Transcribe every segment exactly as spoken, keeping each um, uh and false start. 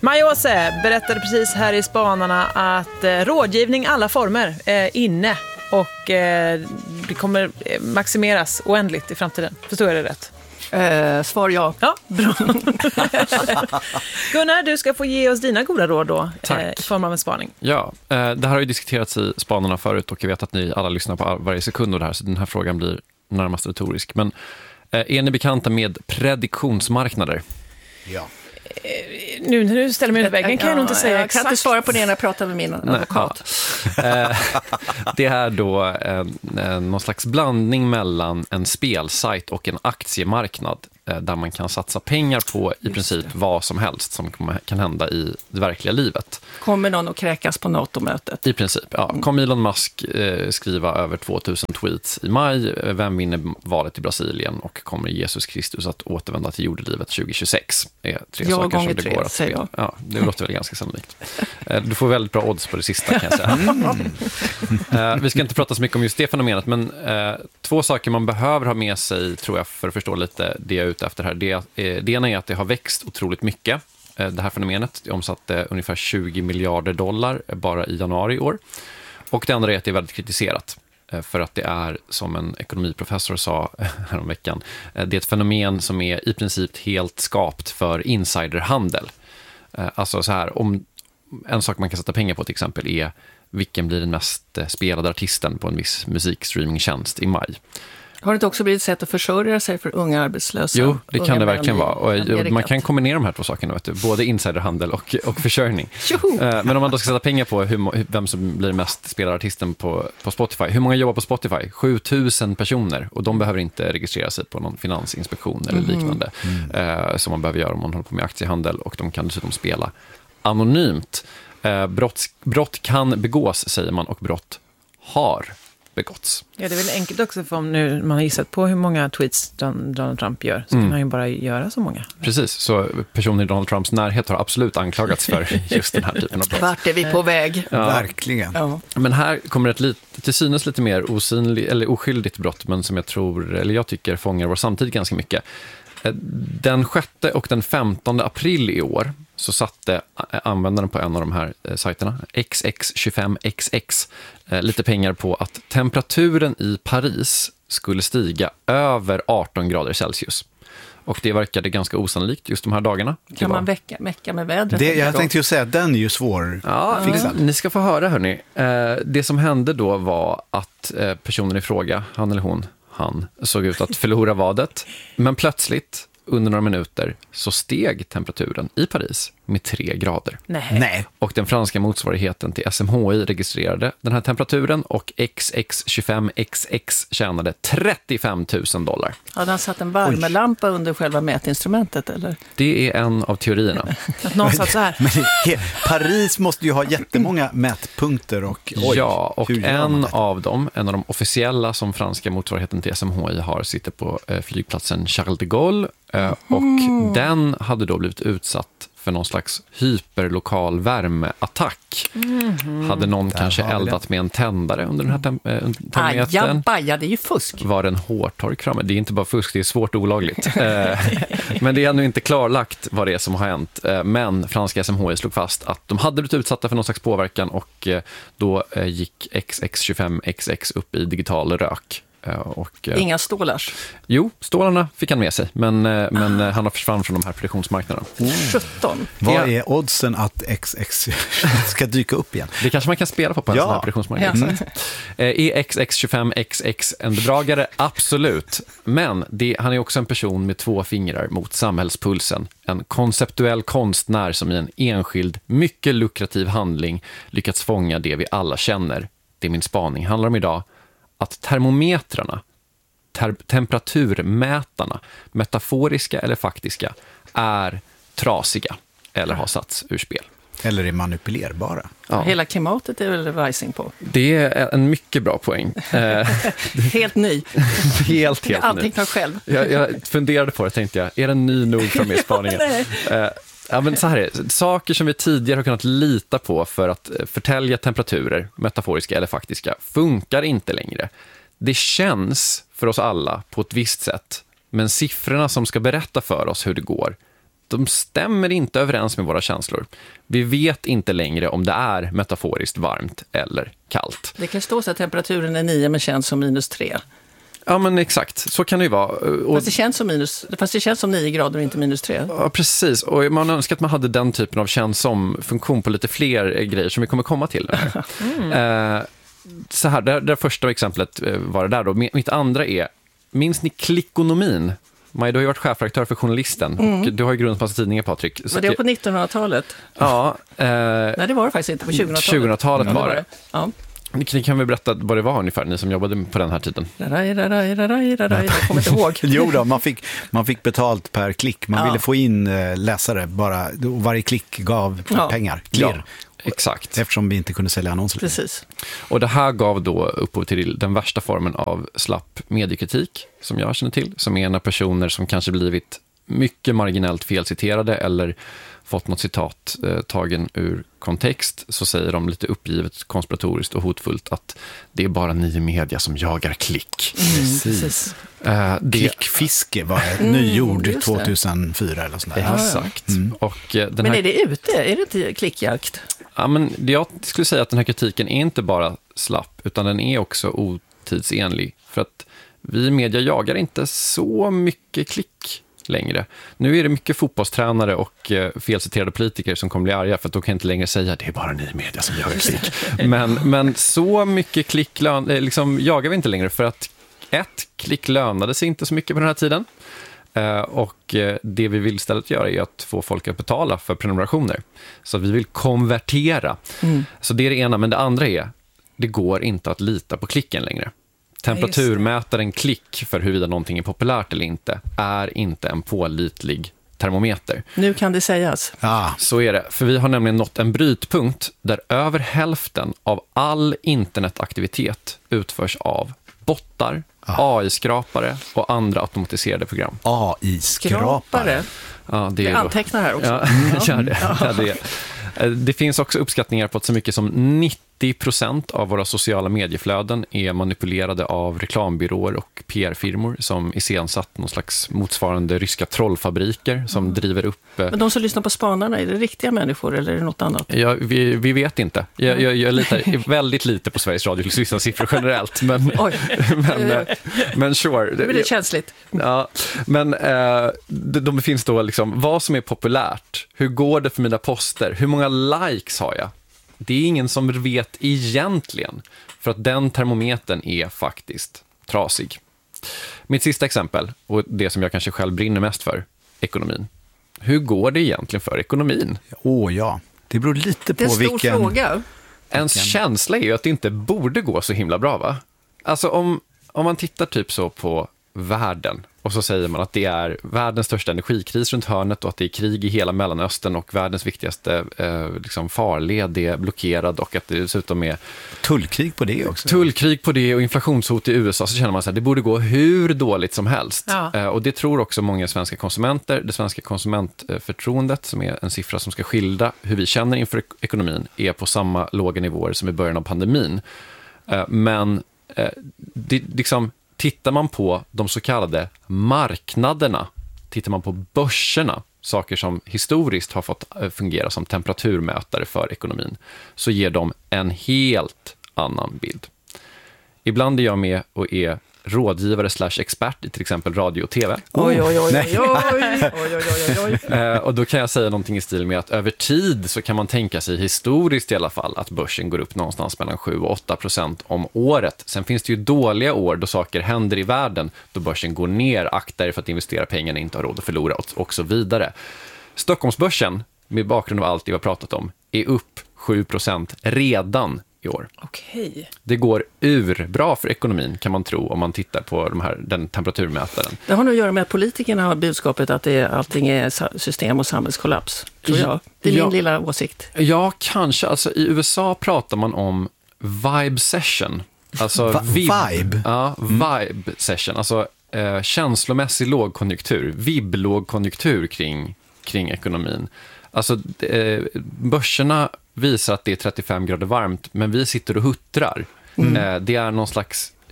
Maja Åse berättade precis här i Spanarna att eh, rådgivning alla former är inne och eh, det kommer maximeras oändligt i framtiden. Förstår jag det rätt? Eh, svar ja. Ja, bra. Gunnar, du ska få ge oss dina goda råd då eh, i form av en spaning. Ja, eh, det här har ju diskuterats i Spanarna förut och jag vet att ni alla lyssnar på varje sekund och det här, så den här frågan blir närmast retorisk. Men eh, är ni bekanta med prediktionsmarknader? Ja. Nu när du ställer mig under väggen kan jag nog inte säga jag exakt. kan inte svara på det när jag pratar med min advokat. Nej, det är då eh, någon slags blandning mellan en spelsajt och en aktiemarknad eh, där man kan satsa pengar på i princip vad som helst som kan hända i det verkliga livet. Kommer någon att kräkas på NATO-mötet? I princip, ja. Kom Elon Musk eh, skriva över tvåtusen tweets i maj. Vem vinner valet i Brasilien och kommer Jesus Kristus att återvända till jordelivet tjugohundratjugosex? Det är tre jag saker som det tre, går att säger jag. Ja, det låter väl ganska sannolikt. Eh, du får väldigt bra odds på det sista, kan jag säga. Mm. Eh, vi ska inte prata så mycket om just det fenomenet, men eh, två saker man behöver ha med sig, tror jag, för att förstå lite det jag är ute efter här. Det, eh, det ena är att det har växt otroligt mycket. Det här fenomenet, det omsatte ungefär tjugo miljarder dollar bara i januari i år. Och det andra är att det är väldigt kritiserat. För att det är, som en ekonomiprofessor sa häromveckan, det är ett fenomen som är i princip helt skapt för insiderhandel. Alltså så här, om en sak man kan sätta pengar på till exempel är vilken blir den mest spelade artisten på en viss musikstreamingtjänst i maj. Har det inte också blivit ett sätt att försörja sig för unga arbetslösa? Jo, det kan det verkligen vara. Och Amerikat. man kan kombinera de här två sakerna, vet du, både insiderhandel och, och försörjning. Tjoho! Men om man då ska sätta pengar på hur, vem som blir mest spelarartisten på, på Spotify. Hur många jobbar på Spotify? sjutusen personer. Och de behöver inte registrera sig på någon finansinspektion eller liknande. Mm. Eh, som man behöver göra om man håller på med aktiehandel. Och de kan dessutom spela anonymt. Eh, brott, brott kan begås, säger man, och brott har begåtts. Ja, det är väl enkelt också, för om nu man har gissat på hur många tweets Donald Trump gör, så mm. kan han ju bara göra så många. Precis, så personer i Donald Trumps närhet har absolut anklagats för just den här typen av brott. Vart är vi på väg? Ja. Verkligen. Ja. Men här kommer ett lite, till synes lite mer osynlig, eller oskyldigt brott, men som jag tror, eller jag tycker fångar vår samtid ganska mycket. Den sjätte och den femtonde april i år så satte användaren på en av de här sajterna, X X tjugofem X X, lite pengar på att temperaturen i Paris skulle stiga över arton grader Celsius. Och det verkade ganska osannolikt just de här dagarna. Kan man väcka, väcka med vädret? Det, jag tänkte ju säga att den är ju svår. Ja, fixad. Ni ska få höra, hörni. Det som hände då var att personen i fråga, han eller hon, han såg ut att förlora vadet. Men plötsligt, under några minuter, så steg temperaturen i Paris med tre grader. Nej. Nej. Och den franska motsvarigheten till S M H I registrerade den här temperaturen och X X tjugofem X X tjänade trettiofem tusen dollar. Hade han satt en värmelampa Oj. under själva mätinstrumentet, eller? Det är en av teorierna. Att någon satt så här. Men det, Paris måste ju ha jättemånga mätpunkter och oj, ja, och en av av dem, en av de officiella som franska motsvarigheten till S M H I har, sitter på eh, flygplatsen Charles de Gaulle eh, och mm. den hade då blivit utsatt för någon slags hyperlokal värmeattack. Mm. Hade någon Där kanske eldat med en tändare under den här tem- äh, termometern? Ajabaja, det är ju fusk. Var det en hårtorkram? Det är inte bara fusk, det är svårt och olagligt. Men det är ännu inte klarlagt vad det är som har hänt. Men franska S M H I slog fast att de hade blivit utsatta för någon slags påverkan och då gick X X tjugofem X X upp i digital rök. Och, Inga stålars? Jo, stålarna fick han med sig, men, men ah. han har försvann från de här prediktionsmarknaderna. Mm. sjutton. Vad är oddsen att X X ska dyka upp igen? Det kanske man kan spela på på en ja. sån här prediktionsmarknad. Mm. Är X X tjugofem X X en bedragare? Absolut. Men det, han är också en person med två fingrar mot samhällspulsen. En konceptuell konstnär som i en enskild, mycket lukrativ handling lyckats fånga det vi alla känner. Det är min spaning handlar om idag. Att termometrarna, ter- temperaturmätarna, metaforiska eller faktiska, är trasiga eller har satts ur spel. Eller är manipulerbara. Ja. Hela klimatet är väl rising på. Det är en mycket bra poäng. Helt ny. Helt, helt Allting ny. tar själv. Jag, jag funderade på det, tänkte jag. Är den ny nog från min spaningen? Ja, men så här är det. Saker som vi tidigare har kunnat lita på för att förtälja temperaturer, metaforiska eller faktiska, funkar inte längre. Det känns för oss alla på ett visst sätt, men siffrorna som ska berätta för oss hur det går, de stämmer inte överens med våra känslor. Vi vet inte längre om det är metaforiskt varmt eller kallt. Det kan stå så att temperaturen är nio men känns som minus tre. Ja, men exakt. Så kan det ju vara. Och, fast, det känns som minus, fast det känns som nio grader och inte minus tre. Ja, precis. Och man önskar att man hade den typen av känns som funktion på lite fler grejer som vi kommer komma till. Mm. Eh, så här, det, det första exemplet var det där då. Mitt andra är, minns ni klickonomin? Maj, du har ju varit chefredaktör för Journalisten mm. och du har ju grund på massa tidningar, Patrik. Var det på nittonhundratalet? Ja. Eh, Nej, det var det faktiskt inte. På tjugohundratalet. tjugohundratalet ja, var det. det. Ja. Ni kan väl berätta vad det var ungefär, ni som jobbade på den här tiden? Raraj, raraj, raraj, raraj. Jag kommer inte ihåg. Jo då, man fick, man fick betalt per klick. Man ja. ville få in läsare, bara, varje klick gav ja. pengar. Klirr. Ja, exakt. Eftersom vi inte kunde sälja annonser. Precis. Och det här gav då upphov till den värsta formen av slapp mediekritik som jag känner till. Som är när personer som kanske blivit mycket marginellt felciterade eller fått något citat eh, tagen ur kontext, så säger de lite uppgivet, konspiratoriskt och hotfullt att det är bara ni i media som jagar klick. Mm, precis. Eh, det... Klickfiske var ett mm, nyord tjugohundrafyra eller sånt där. Ja, exakt. Mm. Och, eh, den men här... är det ute? Är det inte klickjakt? Ja, men jag skulle säga att den här kritiken är inte bara slapp, utan den är också otidsenlig. För att vi i media jagar inte så mycket klick längre. Nu är det mycket fotbollstränare och eh, felciterade politiker som kommer bli arga, för att då kan jag inte längre säga det är bara ni i media som jagar klick. men, men så mycket klick lön, eh, liksom, jagar vi inte längre, för att ett, klick lönade sig inte så mycket på den här tiden. Eh, och eh, det vi vill istället göra är att få folk att betala för prenumerationer. Så vi vill konvertera. Mm. Så det är det ena, men det andra är, det går inte att lita på klicken längre. Temperaturmätaren klick för huruvida någonting är populärt eller inte är inte en pålitlig termometer. Nu kan det sägas. Ja. Så är det, för vi har nämligen nått en brytpunkt där över hälften av all internetaktivitet utförs av bottar, ja. A I-skrapare och andra automatiserade program. A I-skrapare? Ja, det är jag antecknar här också. Ja, ja, det, ja, det. Det finns också uppskattningar på att så mycket som nittio procent av våra sociala medieflöden är manipulerade av reklambyråer och P R-firmor som iscensatt någon slags motsvarande ryska trollfabriker som mm. driver upp... Men de som lyssnar på spanarna, är det riktiga människor eller är det något annat? Ja, vi, vi vet inte. Jag, jag, jag litar väldigt lite på Sveriges Radios lyssnarsiffror generellt, men, men, men sure. Det blir det känsligt. Ja, men eh, de, de finns då liksom, vad som är populärt, hur går det för mina poster, hur många likes har jag? Det är ingen som vet egentligen, för att den termometern är faktiskt trasig. Mitt sista exempel, och det som jag kanske själv brinner mest för, ekonomin. Hur går det egentligen för ekonomin? Åh oh, ja, det beror lite på vilken... Det är en stor vilken... fråga. Ens vilken... känsla är ju att det inte borde gå så himla bra, va? Alltså om, om man tittar typ så på världen och så säger man att det är världens största energikris runt hörnet och att det är krig i hela Mellanöstern och världens viktigaste eh, liksom farled är blockerad och att det dessutom är tullkrig på det också. Tullkrig på det och inflationshot i U S A, så känner man att det borde gå hur dåligt som helst. Ja. Eh, och det tror också många svenska konsumenter. Det svenska konsumentförtroendet, som är en siffra som ska skildra hur vi känner inför ekonomin, är på samma låga nivåer som i början av pandemin. Eh, men eh, det liksom tittar man på de så kallade marknaderna, tittar man på börserna, saker som historiskt har fått fungera som temperaturmätare för ekonomin, så ger de en helt annan bild. Ibland är jag med och är rådgivare slash expert i till exempel radio och tv. Oj, oj, oj, oj, oj, oj, oj, oj. Eh, och då kan jag säga någonting i stil med att över tid så kan man tänka sig, historiskt i alla fall, att börsen går upp någonstans mellan sju och åtta procent om året. Sen finns det ju dåliga år då saker händer i världen, då börsen går ner, akta er för att investera pengarna, inte har råd att förlora och, och så vidare. Stockholmsbörsen, med bakgrund av allt vi har pratat om, är upp sju procent redan i år. Okej. Det går ur bra för ekonomin, kan man tro, om man tittar på de här, den temperaturmätaren. Det har nog att göra med att politikerna har budskapet att det är, allting är system- och samhällskollaps, tror jag. Det är ja, min lilla åsikt. Ja, kanske. Alltså, i U S A pratar man om vibe session. Alltså Va- vib, vibe? Ja, vibe session. Alltså eh, känslomässig lågkonjunktur, vib-lågkonjunktur kring, kring ekonomin. Alltså eh, börserna visar att det är trettiofem grader varmt, men vi sitter och huttrar. Mm. Eh, det är någon slags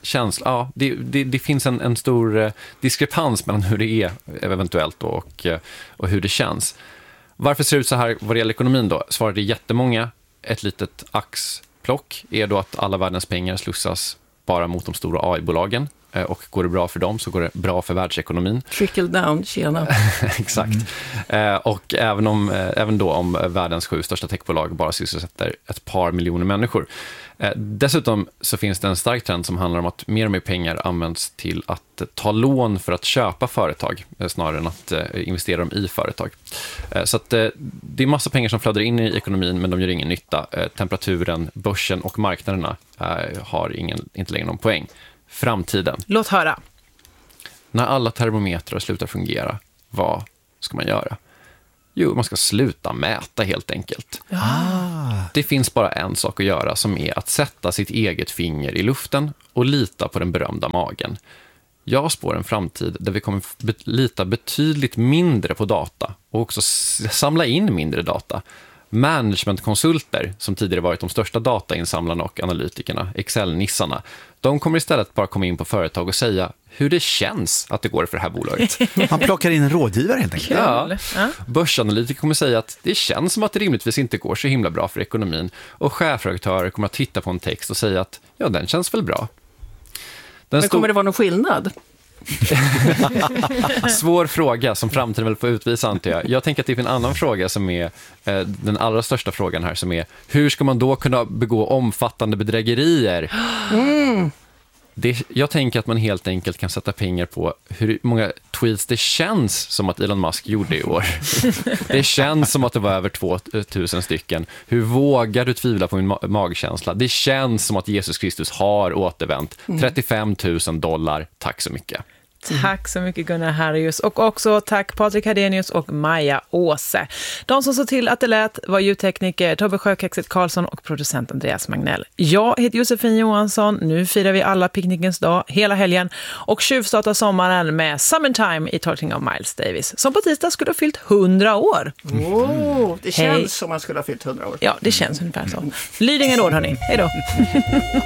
känsla, ja, det, det, det finns en, en stor diskrepans mellan hur det är eventuellt då, och, och hur det känns. Varför ser det ut så här vad det gäller ekonomin då? Svarar det jättemånga. Ett litet axplock är då att alla världens pengar slussas bara mot de stora A I-bolagen. Och går det bra för dem så går det bra för världsekonomin. Trickle down, tjena. Exakt. Mm. Och även, om, även då om världens sju största techbolag bara sysselsätter ett par miljoner människor. Dessutom så finns det en stark trend som handlar om att mer och mer pengar används till att ta lån för att köpa företag snarare än att investera dem i företag. Så att det är massa pengar som flödar in i ekonomin, men de gör ingen nytta. Temperaturen, börsen och marknaderna har ingen, inte längre någon poäng. Framtiden. Låt höra. När alla termometrar slutar fungera, vad ska man göra? Jo, man ska sluta mäta helt enkelt. Ah. Det finns bara en sak att göra, som är att sätta sitt eget finger i luften och lita på den berömda magen. Jag spår en framtid där vi kommer lita betydligt mindre på data och också samla in mindre data. Managementkonsulter, som tidigare varit de största datainsamlarna och analytikerna, Excel-nissarna, de kommer istället bara komma in på företag och säga hur det känns att det går för det här bolaget. Man plockar in en rådgivare helt enkelt. Ja. Ja. Börsanalytiker kommer säga att det känns som att det rimligtvis inte går så himla bra för ekonomin, och chefredaktörer kommer att titta på en text och säga att ja, den känns väl bra. Den Men kommer det vara någon skillnad? Svår fråga som framtiden väl får utvisa, antar jag. Jag tänker att det är en annan fråga som är eh, den allra största frågan här, som är hur ska man då kunna begå omfattande bedrägerier? Mm. Det, jag tänker att man helt enkelt kan sätta pengar på hur många tweets det känns som att Elon Musk gjorde i år. Det känns som att det var över tvåtusen stycken. Hur vågar du tvivla på min ma- magkänsla? Det känns som att Jesus Kristus har återvänt. trettiofem tusen dollar. Tack så mycket. Tack så mycket Gunnar Harrius, och också tack Patrik Hadenius och Maja Åse. De som såg till att det lät var ljudtekniker Tobbe Sjökexet Karlsson och producent Andreas Magnell. Jag heter Josefin Johansson. Nu firar vi alla picknickens dag hela helgen och tjuvstartar sommaren med Summertime i tolkning av Miles Davis, som på tisdag skulle ha fyllt hundra år. Oh, det känns Hej. som man skulle ha fyllt hundra år. Ja, det känns ungefär så. Lyd ingen råd, hörni. Hej då.